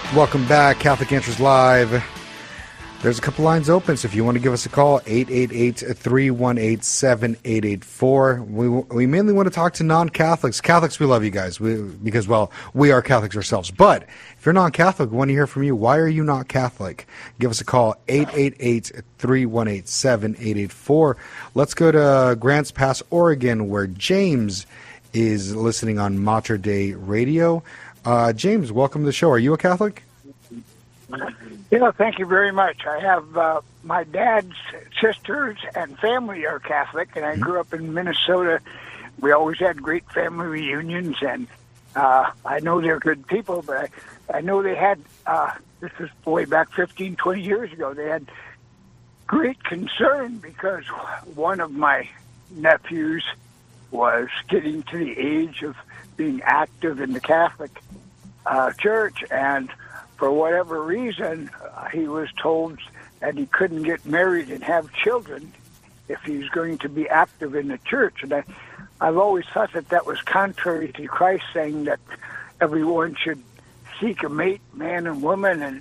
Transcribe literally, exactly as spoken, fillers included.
Welcome back, Catholic Answers Live. There's a couple lines open, so if you want to give us a call, eight eight eight, three one eight, seven eight eight four. We we mainly want to talk to non-Catholics. Catholics, we love you guys we, because, well, we are Catholics ourselves. But if you're non-Catholic, we want to hear from you. Why are you not Catholic? Give us a call, eight eight eight, three one eight, seven eight eight four. Let's go to Grants Pass, Oregon, where James is listening on Mater Dei Radio. Uh, James, welcome to the show. Are you a Catholic? Yeah, thank you very much. I have uh, my dad's sisters and family are Catholic, and I mm-hmm. grew up in Minnesota. We always had great family reunions, and uh, I know they're good people, but I, I know they had, uh, this is way back fifteen, twenty years ago, they had great concern because one of my nephews was getting to the age of being active in the Catholic uh, Church, and for whatever reason, uh, he was told that he couldn't get married and have children if he was going to be active in the church. And I, I've always thought that that was contrary to Christ saying that everyone should seek a mate, man and woman, and